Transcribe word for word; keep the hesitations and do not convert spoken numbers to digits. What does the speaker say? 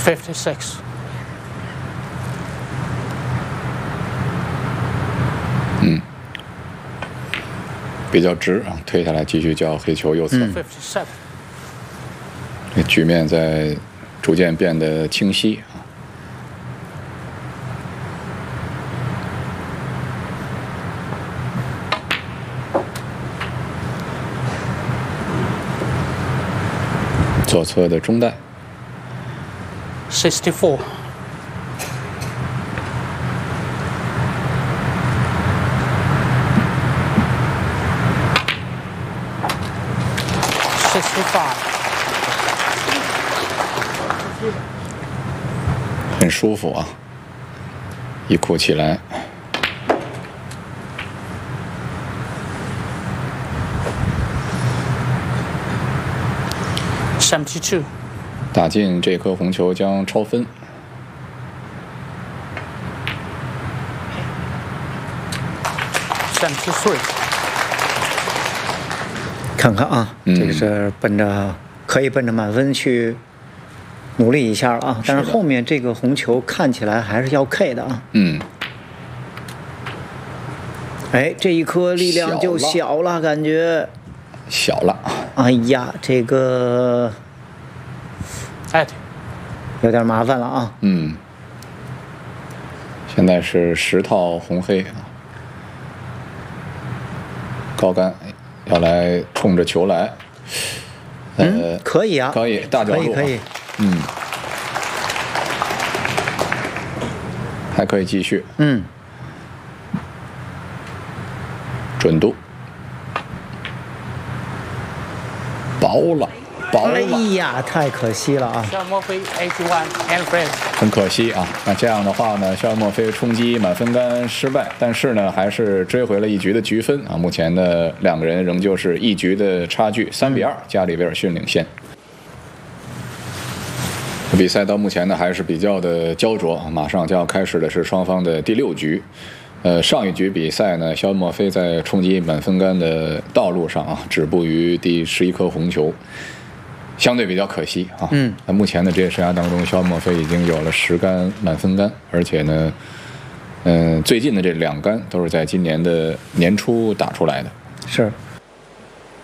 fifty-six。 嗯，比较直啊，推下来继续叫黑球右侧。 fifty-seven。 这局面在逐渐变得清晰啊。左侧的中带 sixty-four。sixty-five。 很舒服啊，一哭起来。 seventy-two。 打进这颗红球将超分。 seventy-three。 看看啊， 嗯、 这个是奔着可以奔着满分去努力一下了啊，但是后面这个红球看起来还是要 K 的啊。 嗯。 哎，这一颗力量就小了，感觉小了。 哎呀，这个哎， 有点麻烦了啊。 嗯。现在是十套红黑啊，高杆要来冲着球来。呃， 嗯，可以啊， 可以大角度、啊， 可以可以， 嗯，还可以继续， 嗯， 准度，薄了，薄了， 哎呀，太可惜了啊！ 肖尔莫菲 eighty-one and friends。 很可惜啊。那这样的话呢，肖尔莫菲冲击满分杆失败，但是呢，还是追回了一局的局分啊。目前呢，两个人仍旧是一局的差距，三比二，加里维尔逊领先。比赛到目前呢还是比较的焦灼，马上就要开始的是双方的第六局。呃，上一局比赛呢，肖尔莫菲在冲击满分杆的道路上啊，止步于第十一颗红球，相对比较可惜啊。 嗯， 那目前的职业生涯当中，肖尔莫菲已经有了十杆满分杆，而且呢，嗯、呃，最近的这两杆都是在今年的年初打出来的。 是。